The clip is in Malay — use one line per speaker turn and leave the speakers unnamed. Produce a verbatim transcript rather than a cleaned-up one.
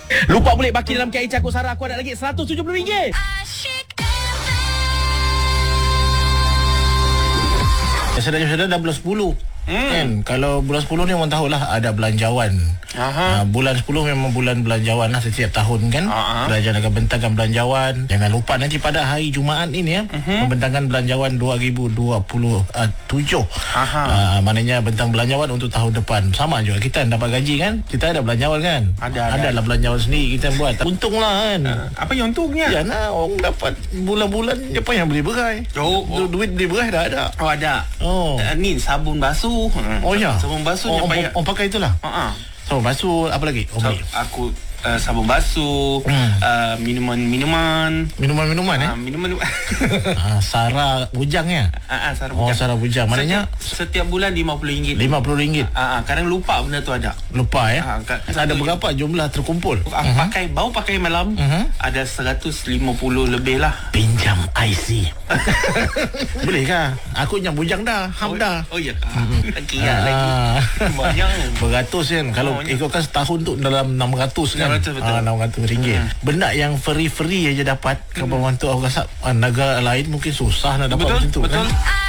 Lupa boleh baki dalam K I Cakap Sara. Aku ada lagi seratus tujuh puluh ringgit. Sedar-sedar dah bulan sepuluh. Hmm. Kan kalau bulan sepuluh ni orang tahulah ada belanjawan. Uh, bulan sepuluh memang bulan belanjawan lah setiap tahun kan. Uh-huh. Kerajaan akan bentangkan belanjawan. Jangan lupa nanti pada hari Jumaat ini ya, uh-huh. membentangkan belanjawan dua ribu dua puluh tujuh. Uh-huh. Uh, maknanya bentang belanjawan untuk tahun depan. Sama juga kita dapat gaji kan. Kita ada belanjawan kan. Ada ada. Adalah belanjawan sendiri kita buat. Untunglah kan. Uh, apa yang untungnya? Ya nah orang dapat bulan-bulan apa yang beli berai. Oh, oh. Du- duit beli berai dah ada. Oh ada. Oh. Uh, ni sabun basuh. Oh ya. Sabun basuh oh, yang orang pakai itulah. Ha. Sabun basuh apa lagi? Oh, Sab- aku uh, sabun basuh, hmm. uh, minuman-minuman, minuman-minuman eh? Uh, minuman. ah, Sara bujang ya? Ah, uh, uh, Sara bujang. Oh, Sara bujang. Maknanya setiap, setiap bulan lima puluh ringgit. lima puluh ringgit. Ah, uh, uh, kadang lupa benda tu ada. Lupa ya? Uh, ka- ada berapa jumlah terkumpul? Uh, uh-huh. Pakai baru pakai malam uh-huh. ada seratus lima puluh lebih lah. Pinjam I C. Bolehkah? Aku yang bujang dah, ham oh, dah. Oh ya. Lagi ya lagi. Banyak. Beratus kan. Kalau oh, ikutkan setahun tu dalam enam ratus kan. enam ratus betul. Ah, enam ratus ringgit. Hmm. Benda yang free-free aja dapat. Hmm. Kalau bantu aku rasa negara lain mungkin susah nak dapat betul, macam tu betul. Kan.